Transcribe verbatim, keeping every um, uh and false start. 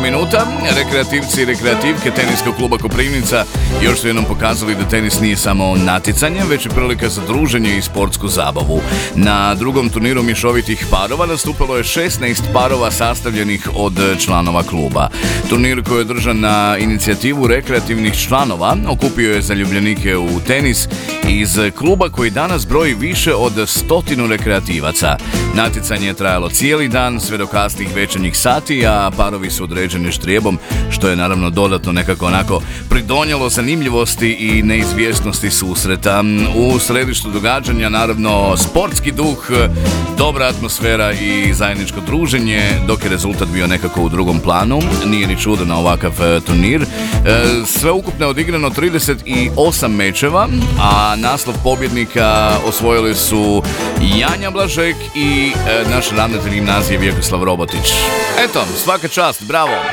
minuta. Rekreativci i rekreativke teniskog kluba Koprivnica još su jednom pokazali da tenis nije samo natjecanje, već i prilika za druženje i sportsku zabavu. Na drugom turniru mješovitih parova nastupilo je šesnaest parova sastavljenih od članova kluba. Turnir koji je održan na inicijativu rekreativnih članova okupio je zaljubljenike u tenis iz kluba koji danas broji više od stotinu rekreativaca. Natjecanje je trajalo cijeli dan sve do kasnih večernjih sati, a parovi su određeni štrijebom, što je naravno dodatno nekako onako pridonijelo zanimljivosti i neizvjesnosti susreta. U središtu događanja naravno sportski duh, dobra atmosfera i zajedničko druženje, dok je rezultat bio nekako u drugom planu. Nije ni čudo na ovakav turnir. Sve ukupno je odigrano trideset osam mečeva, a naslov pobjednika osvojili su Janja Blažek i naš ravnatelj gimnazije Vjekoslav Robotić. Eto, svaka čast, bravo!